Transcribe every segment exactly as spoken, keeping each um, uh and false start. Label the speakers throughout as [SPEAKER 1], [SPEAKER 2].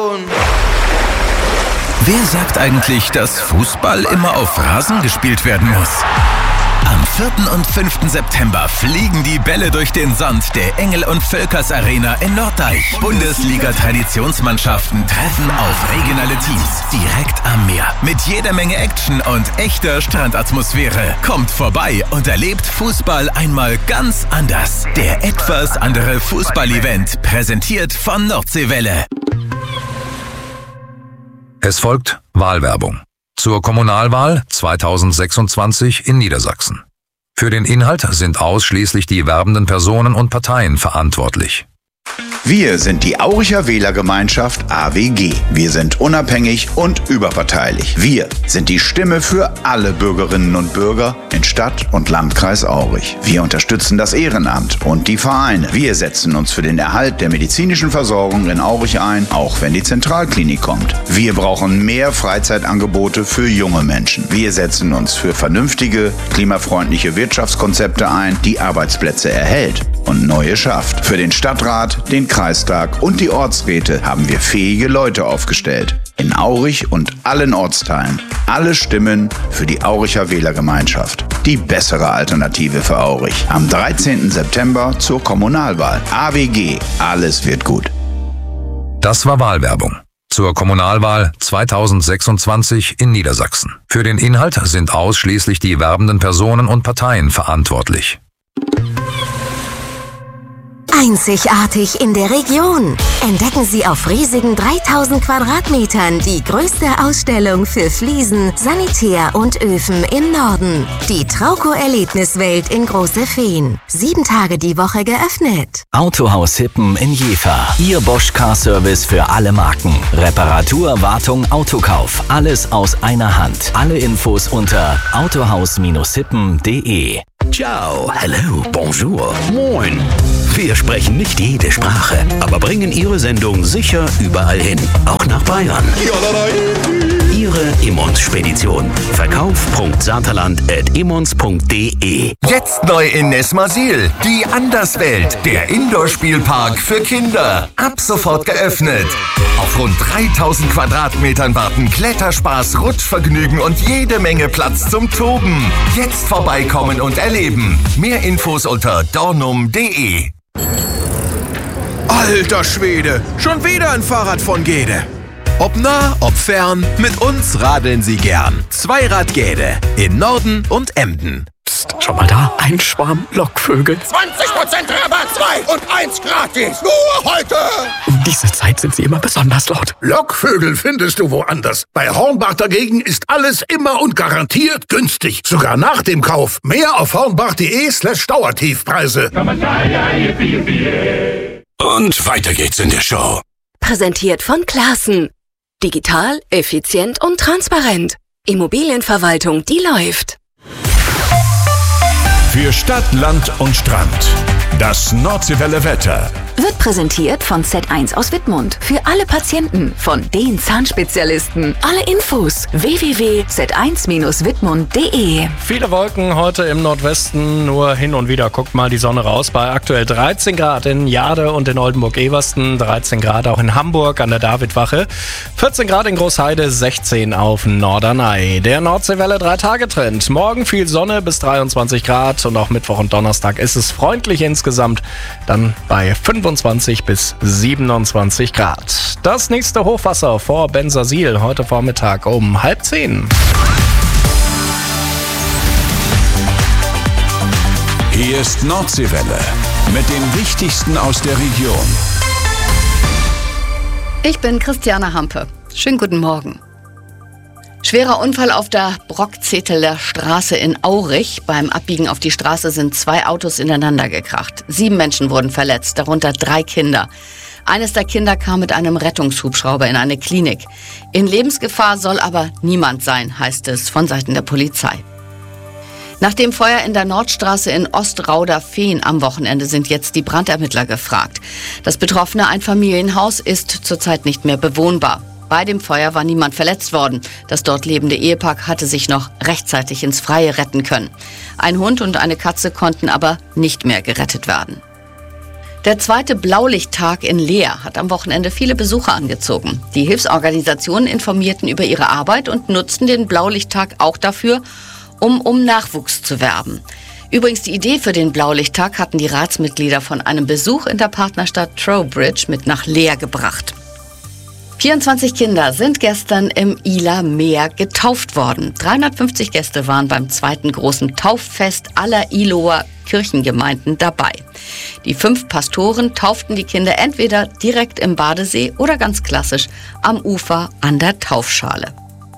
[SPEAKER 1] Wer sagt eigentlich, dass Fußball immer auf Rasen gespielt werden muss? Am vierten und fünften September fliegen die Bälle durch den Sand der Engel- und Völkers Arena in Norddeich. Bundesliga-Traditionsmannschaften treffen auf regionale Teams direkt am Meer. Mit jeder Menge Action und echter Strandatmosphäre. Kommt vorbei und erlebt Fußball einmal ganz anders. Der etwas andere Fußball-Event, präsentiert von Nordseewelle.
[SPEAKER 2] Es folgt Wahlwerbung zur Kommunalwahl zweitausendsechsundzwanzig in Niedersachsen. Für den Inhalt sind ausschließlich die werbenden Personen und Parteien verantwortlich.
[SPEAKER 3] Wir sind die Auricher Wählergemeinschaft A W G. Wir sind unabhängig und überparteilich. Wir sind die Stimme für alle Bürgerinnen und Bürger in Stadt und Landkreis Aurich. Wir unterstützen das Ehrenamt und die Vereine. Wir setzen uns für den Erhalt der medizinischen Versorgung in Aurich ein, auch wenn die Zentralklinik kommt. Wir brauchen mehr Freizeitangebote für junge Menschen. Wir setzen uns für vernünftige, klimafreundliche Wirtschaftskonzepte ein, die Arbeitsplätze erhält und neue schafft. Für den Stadtrat, den Kreistag und die Ortsräte haben wir fähige Leute aufgestellt. In Aurich und allen Ortsteilen. Alle Stimmen für die Auricher Wählergemeinschaft. Die bessere Alternative für Aurich. Am dreizehnten September zur Kommunalwahl. A W G. Alles wird gut.
[SPEAKER 2] Das war Wahlwerbung zur Kommunalwahl zweitausendsechsundzwanzig in Niedersachsen. Für den Inhalt sind ausschließlich die werbenden Personen und Parteien verantwortlich.
[SPEAKER 4] Einzigartig in der Region. Entdecken Sie auf riesigen dreitausend Quadratmetern die größte Ausstellung für Fliesen, Sanitär und Öfen im Norden. Die Trauco-Erlebniswelt in Große Feen. Sieben Tage die Woche geöffnet.
[SPEAKER 5] Autohaus Hippen in Jever. Ihr Bosch Car Service für alle Marken. Reparatur, Wartung, Autokauf. Alles aus einer Hand. Alle Infos unter autohaus hippen punkt de.
[SPEAKER 6] Ciao, hello, bonjour, moin. Wir sprechen nicht jede Sprache, aber bringen Ihre Sendung sicher überall hin, auch nach Bayern. Ihre Immons-Spedition. Verkauf.saterland at immons punkt de.
[SPEAKER 7] Jetzt neu in Nesmasil. Die Anderswelt. Der Indoor-Spielpark für Kinder. Ab sofort geöffnet. Auf rund dreitausend Quadratmetern warten Kletterspaß, Rutschvergnügen und jede Menge Platz zum Toben. Jetzt vorbeikommen und erleben. Mehr Infos unter dornum punkt de.
[SPEAKER 8] Alter Schwede, schon wieder ein Fahrrad von Gede. Ob nah, ob fern, mit uns radeln Sie gern. Zweirad Gede in Norden und Emden.
[SPEAKER 9] Psst, schau mal da, ein Schwarm Lockvögel.
[SPEAKER 10] zwanzig Prozent Rabatt, zwei und eins gratis. Nur heute.
[SPEAKER 9] Um diese Zeit sind sie immer besonders laut.
[SPEAKER 10] Lockvögel findest du woanders. Bei Hornbach dagegen ist alles immer und garantiert günstig. Sogar nach dem Kauf. Mehr auf hornbach.de slash Dauertiefpreise.
[SPEAKER 7] Und weiter geht's in der Show.
[SPEAKER 4] Präsentiert von Classen. Digital, effizient und transparent. Immobilienverwaltung, die läuft.
[SPEAKER 7] Für Stadt, Land und Strand. Das Nordseewelle Wetter.
[SPEAKER 11] Wird präsentiert von Z eins aus Wittmund. Für alle Patienten, von den Zahnspezialisten. Alle Infos w w w punkt z eins bindestrich wittmund punkt de.
[SPEAKER 12] Viele Wolken heute im Nordwesten, nur hin und wieder guckt mal die Sonne raus. Bei aktuell dreizehn Grad in Jade und in Oldenburg-Eversten, dreizehn Grad auch in Hamburg an der Davidwache, vierzehn Grad in Großheide, sechzehn auf Norderney. Der Nordseewelle drei-Tage-Trend. Morgen viel Sonne bis dreiundzwanzig Grad und auch Mittwoch und Donnerstag ist es freundlich insgesamt. Dann bei fünfundzwanzig bis siebenundzwanzig Grad. Das nächste Hochwasser vor Bensersiel heute Vormittag um halb zehn.
[SPEAKER 7] Hier ist Nordseewelle mit dem Wichtigsten aus der Region.
[SPEAKER 13] Ich bin Christiane Hampe. Schönen guten Morgen. Schwerer Unfall auf der Brockzeteler Straße in Aurich. Beim Abbiegen auf die Straße sind zwei Autos ineinander gekracht. Sieben Menschen wurden verletzt, darunter drei Kinder. Eines der Kinder kam mit einem Rettungshubschrauber in eine Klinik. In Lebensgefahr soll aber niemand sein, heißt es von Seiten der Polizei. Nach dem Feuer in der Nordstraße in Ostrauder-Fehn am Wochenende sind jetzt die Brandermittler gefragt. Das betroffene Einfamilienhaus ist zurzeit nicht mehr bewohnbar. Bei dem Feuer war niemand verletzt worden. Das dort lebende Ehepaar hatte sich noch rechtzeitig ins Freie retten können. Ein Hund und eine Katze konnten aber nicht mehr gerettet werden. Der zweite Blaulichttag in Leer hat am Wochenende viele Besucher angezogen. Die Hilfsorganisationen informierten über ihre Arbeit und nutzten den Blaulichttag auch dafür, um um Nachwuchs zu werben. Übrigens, die Idee für den Blaulichttag hatten die Ratsmitglieder von einem Besuch in der Partnerstadt Trowbridge mit nach Leer gebracht. vierundzwanzig Kinder sind gestern im Ihler Meer getauft worden. dreihundertfünfzig Gäste waren beim zweiten großen Tauffest aller Ihlower Kirchengemeinden dabei. Die fünf Pastoren tauften die Kinder entweder direkt im Badesee oder ganz klassisch am Ufer an der Taufschale.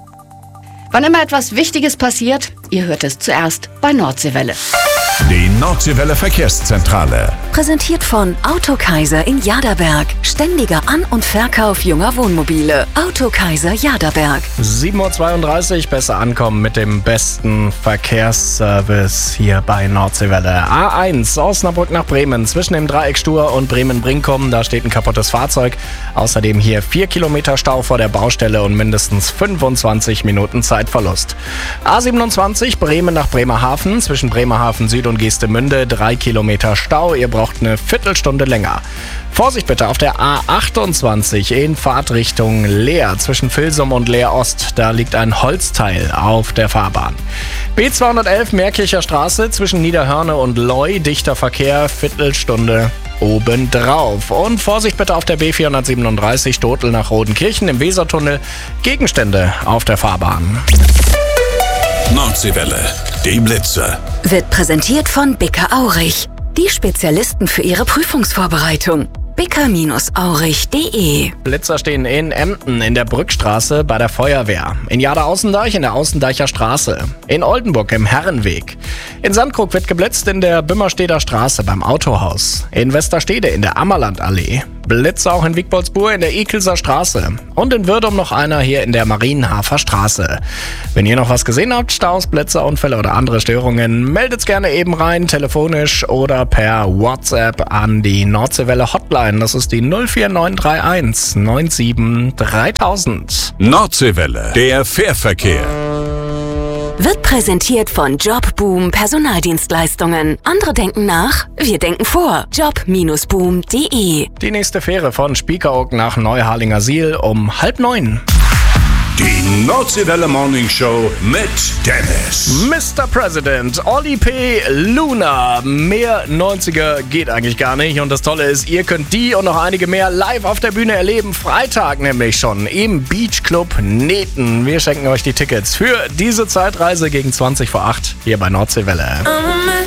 [SPEAKER 13] Wann immer etwas Wichtiges passiert, ihr hört es zuerst bei Nordseewelle.
[SPEAKER 1] Die Nordseewelle Verkehrszentrale.
[SPEAKER 11] Präsentiert von Autokaiser in Jaderberg. Ständiger An- und Verkauf junger Wohnmobile. Autokaiser Jaderberg.
[SPEAKER 12] sieben Uhr zweiunddreißig, besser ankommen mit dem besten Verkehrsservice hier bei Nordseewelle. A eins, Osnabrück nach Bremen, zwischen dem Dreieck Stur und Bremen-Brinkum, da steht ein kaputtes Fahrzeug. Außerdem hier vier Kilometer Stau vor der Baustelle und mindestens fünfundzwanzig Minuten Zeitverlust. A siebenundzwanzig, Bremen nach Bremerhaven, zwischen Bremerhaven Süd und Geestemünde, drei Kilometer Stau, ihr braucht eine Viertelstunde länger. Vorsicht bitte auf der A achtundzwanzig in Fahrtrichtung Leer, zwischen Vilsum und Leer Ost, da liegt ein Holzteil auf der Fahrbahn. B zweihundertelf Meerkircher Straße, zwischen Niederhörne und Leu, dichter Verkehr, Viertelstunde obendrauf. Und Vorsicht bitte auf der B vierhundertsiebenunddreißig Stotel nach Rodenkirchen im Wesertunnel, Gegenstände auf der Fahrbahn.
[SPEAKER 1] Nordseewelle, die Blitze.
[SPEAKER 11] Wird präsentiert von Bicker Aurich. Die Spezialisten für ihre Prüfungsvorbereitung. bicker Aurich punkt de.
[SPEAKER 12] Blitzer stehen in Emden in der Brückstraße bei der Feuerwehr. In Jader-Außendeich in der Außendeicher Straße. In Oldenburg im Herrenweg. In Sandkrug wird geblitzt in der Bümmersteder Straße beim Autohaus. In Westerstede in der Ammerlandallee. Blitze auch in Wiegboldsburg in der Ekelser Straße. Und in Würdum noch einer hier in der Marienhafer Straße. Wenn ihr noch was gesehen habt, Staus, Blitze, Unfälle oder andere Störungen, meldet's gerne eben rein, telefonisch oder per WhatsApp an die Nordseewelle Hotline. Das ist die null vier neun drei eins neun sieben dreitausend.
[SPEAKER 1] Nordseewelle, der Fährverkehr.
[SPEAKER 11] Wird präsentiert von Jobboom Personaldienstleistungen. Andere denken nach, wir denken vor. job Bindestrich boom punkt de.
[SPEAKER 12] Die nächste Fähre von Spiekeroog nach Neuharlinger Siel um halb neun.
[SPEAKER 1] Die Nordseewelle Morning Show mit Dennis.
[SPEAKER 12] Mister President, Olli P. Luna. Mehr neunziger geht eigentlich gar nicht. Und das Tolle ist, ihr könnt die und noch einige mehr live auf der Bühne erleben. Freitag nämlich schon im Beach Club Neten. Wir schenken euch die Tickets für diese Zeitreise gegen zwanzig vor acht hier bei Nordseewelle.